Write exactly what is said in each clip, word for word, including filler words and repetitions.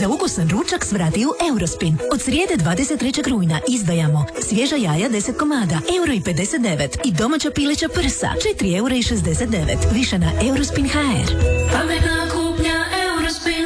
Za ukusan ručak svrati u Eurospin. Od srijede dvadeset trećeg rujna izdvajamo svježa jaja deset komada, euro i pedeset devet i domaća pileća prsa, četiri eura i šezdeset devet. Više na Eurospin ha er. Pametna kupnja Eurospin.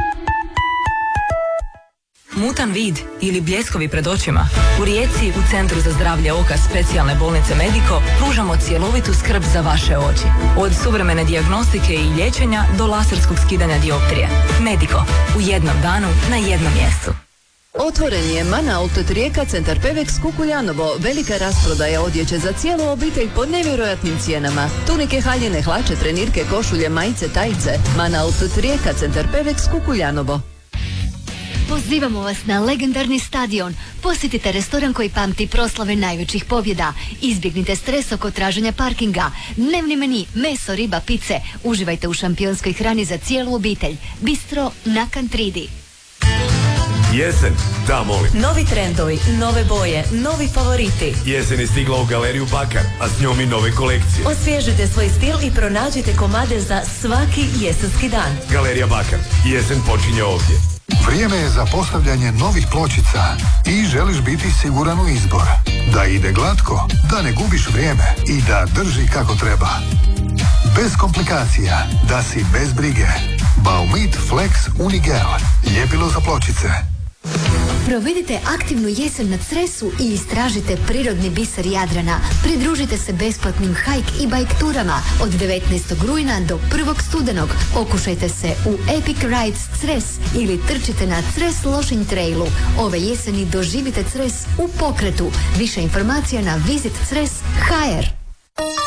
Mutan vid ili bljeskovi pred očima? U Rijeci, u Centru za zdravlje oka specijalne bolnice Mediko, pružamo cjelovitu skrb za vaše oči. Od suvremene dijagnostike i liječenja do laserskog skidanja dioptrije. Mediko, u jednom danu, na jednom mjestu. Otvoren je Mana Outlet Rijeka, Centar Pevex, Kukuljanovo. Velika rasprodaja odjeće za cijelu obitelj po nevjerojatnim cijenama. Tunike, haljine, hlače, trenirke, košulje, majice, tajice. Mana Outlet Rijeka, Centar Pevex, Kukuljanovo. Pozivamo vas na legendarni stadion. Posjetite restoran koji pamti proslave najvećih pobjeda. Izbjegnite stres oko traženja parkinga. Dnevni meni, meso, riba, pice. Uživajte u šampionskoj hrani za cijelu obitelj. Bistro na Kantridi. Jesen, da molim. Novi trendovi, nove boje, novi favoriti. Jesen je stigla u Galeriju Bakar, a s njom i nove kolekcije. Osvježite svoj stil i pronađite komade za svaki jesenski dan. Galerija Bakar, jesen počinje ovdje. Vrijeme je za postavljanje novih pločica i želiš biti siguran u izbor. Da ide glatko, da ne gubiš vrijeme i da drži kako treba. Bez komplikacija, da si bez brige. Baumit Flex Unigel, ljepilo za pločice. Provedite aktivnu jesen na Cresu i istražite prirodni biser Jadrana. Pridružite se besplatnim hike i bike turama od devetnaestog rujna do prvog studenog. Okušajte se u Epic Rides Cres ili trčite na Cres Lošinj Trailu. Ove jeseni doživite Cres u pokretu. Više informacija na visit cres tačka ha er.